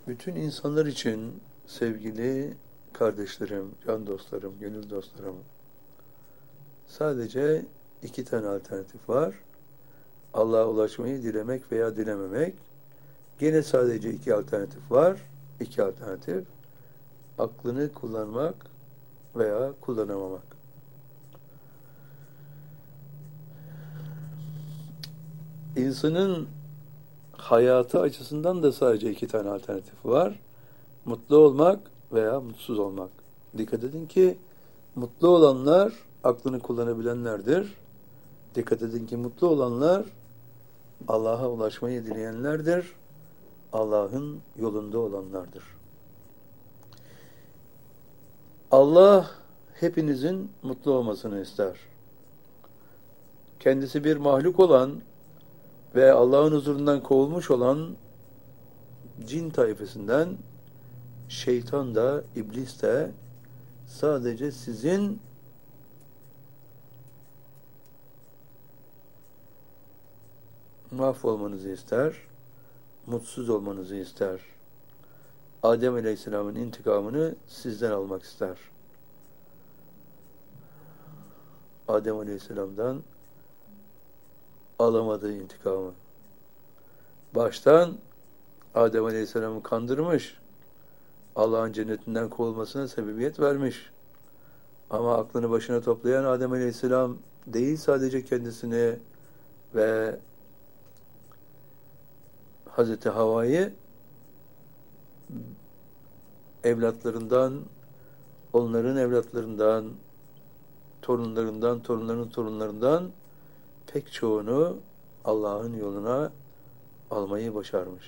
Bütün insanlar için sevgili kardeşlerim, can dostlarım, gönül dostlarım, sadece iki tane alternatif var. Allah'a ulaşmayı dilemek veya dilememek. Gene sadece iki alternatif var. İki alternatif. Aklını kullanmak veya kullanamamak. İnsanın hayatı açısından da sadece iki tane alternatif var. Mutlu olmak veya mutsuz olmak. Dikkat edin ki mutlu olanlar aklını kullanabilenlerdir. Dikkat edin ki mutlu olanlar Allah'a ulaşmayı dileyenlerdir. Allah'ın yolunda olanlardır. Allah hepinizin mutlu olmasını ister. Kendisi bir mahluk olan ve Allah'ın huzurundan kovulmuş olan cin tayfasından şeytan da, iblis de sadece sizin mahvolmanızı ister, mutsuz olmanızı ister. Adem Aleyhisselam'ın intikamını sizden almak ister. Adem Aleyhisselam'dan alamadığı intikamı. Baştan Adem Aleyhisselam'ı kandırmış, Allah'ın cennetinden kovulmasına sebebiyet vermiş. Ama aklını başına toplayan Adem Aleyhisselam değil sadece kendisini ve Hazreti Havva'yı evlatlarından, onların evlatlarından, torunlarından, torunların torunlarından pek çoğunu Allah'ın yoluna almayı başarmış.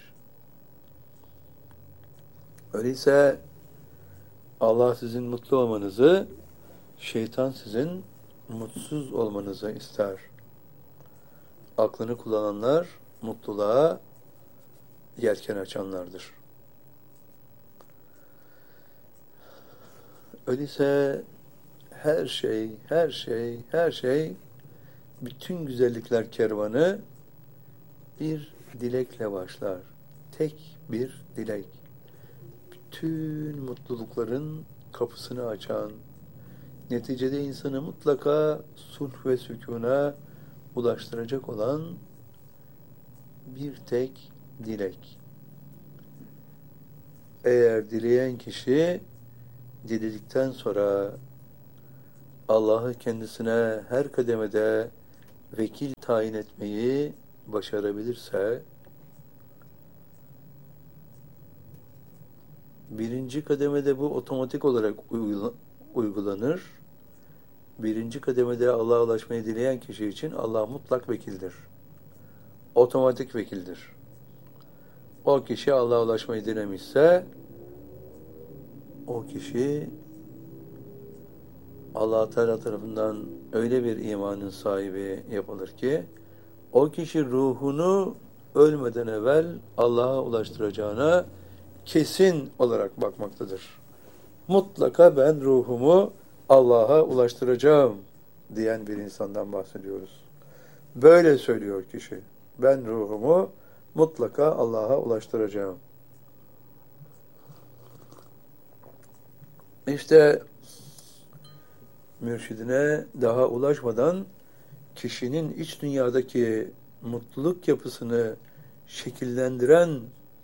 Öyleyse Allah sizin mutlu olmanızı, şeytan sizin mutsuz olmanızı ister. Aklını kullananlar mutluluğa yelken açanlardır. Öyleyse her şey, bütün güzellikler kervanı bir dilekle başlar. Tek bir dilek. Bütün mutlulukların kapısını açan, neticede insanı mutlaka sulh ve sükûna ulaştıracak olan bir tek dilek. Eğer dileyen kişi diledikten sonra Allah'ı kendisine her kademede vekil tayin etmeyi başarabilirse, birinci kademede bu otomatik olarak uygulanır. Birinci kademede Allah'a ulaşmayı dileyen kişi için Allah mutlak vekildir. Otomatik vekildir. O kişi Allah'a ulaşmayı dilemişse, o kişi Allah Teala tarafından öyle bir imanın sahibi yapılır ki, o kişi ruhunu ölmeden evvel Allah'a ulaştıracağına kesin olarak bakmaktadır. Mutlaka ben ruhumu Allah'a ulaştıracağım diyen bir insandan bahsediyoruz. Böyle söylüyor kişi. Ben ruhumu mutlaka Allah'a ulaştıracağım. İşte mürşidine daha ulaşmadan kişinin iç dünyadaki mutluluk yapısını şekillendiren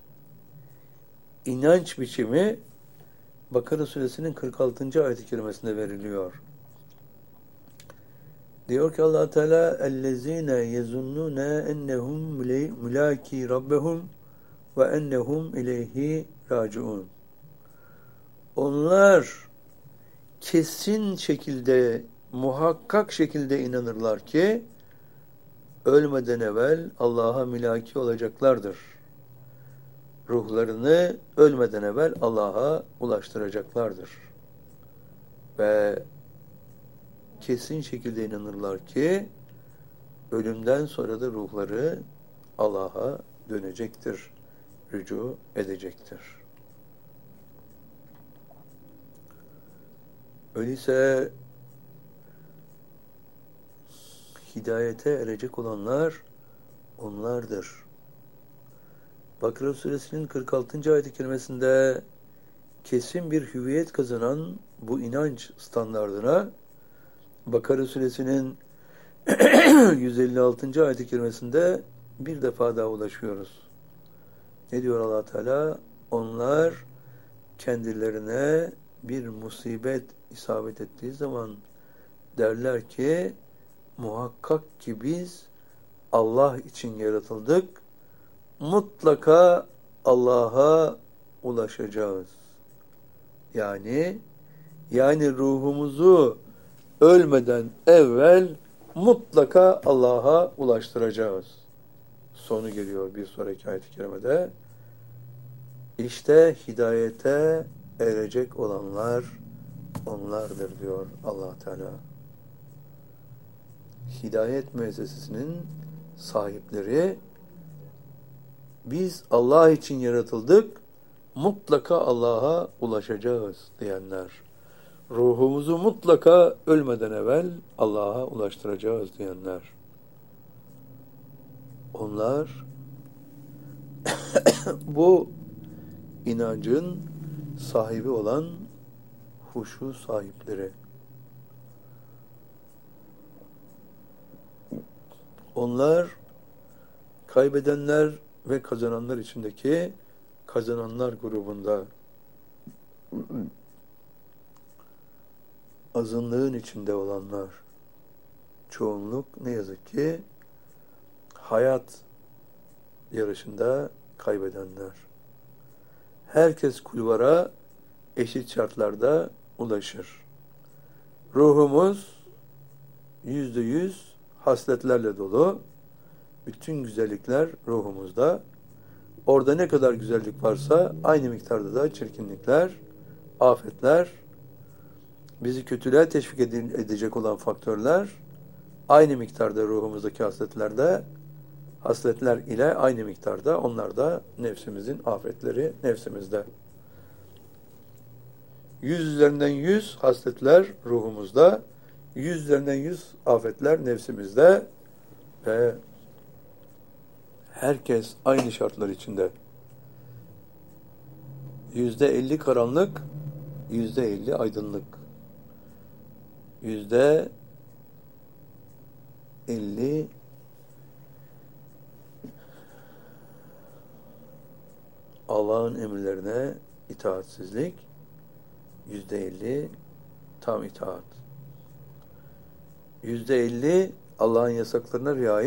inanç biçimi Bakara suresinin 46. ayet-i kerimesinde veriliyor. Diyor ki Allah Teala ellezine yezunnune ennehum mulaki rabbehum ve ennehum ileyhi raciun. Onlar kesin şekilde, muhakkak şekilde inanırlar ki ölmeden evvel Allah'a mülaki olacaklardır. Ruhlarını ölmeden evvel Allah'a ulaştıracaklardır. Ve kesin şekilde inanırlar ki ölümden sonra da ruhları Allah'a dönecektir, rücu edecektir. Öyleyse hidayete erecek olanlar onlardır. Bakara suresinin 46. ayet-i kerimesinde kesin bir hüviyet kazanan bu inanç standardına Bakara suresinin 156. ayet-i kerimesinde bir defa daha ulaşıyoruz. Ne diyor Allah Teala? Onlar kendilerine bir musibet isabet ettiği zaman derler ki muhakkak ki biz Allah için yaratıldık. Mutlaka Allah'a ulaşacağız. Yani ruhumuzu ölmeden evvel mutlaka Allah'a ulaştıracağız. Sonu geliyor bir sonraki ayet-i kerimede. İşte hidayete erecek olanlar onlardır diyor Allah Teala. Hidayet müessesesinin sahipleri biz Allah için yaratıldık, mutlaka Allah'a ulaşacağız diyenler. Ruhumuzu mutlaka ölmeden evvel Allah'a ulaştıracağız diyenler. Onlar bu inancın sahibi olan huşu sahipleri. Onlar kaybedenler ve kazananlar içindeki kazananlar grubunda, azınlığın içinde olanlar, çoğunluk ne yazık ki hayat yarışında kaybedenler. Herkes kulvara eşit şartlarda ulaşır. Ruhumuz %100 hasletlerle dolu. Bütün güzellikler ruhumuzda. Orada ne kadar güzellik varsa aynı miktarda da çirkinlikler, afetler, bizi kötülüğe teşvik edecek olan faktörler aynı miktarda ruhumuzdaki hasletler ile aynı miktarda, onlar da nefsimizin afetleri nefsimizde. 100 üzerinden 100 hasletler ruhumuzda, 100 üzerinden 100 afetler nefsimizde ve herkes aynı şartlar içinde. %50 karanlık, %50 aydınlık. %50 Allah'ın emirlerine itaatsizlik, %50 tam itaat. %50 Allah'ın yasaklarına riayet,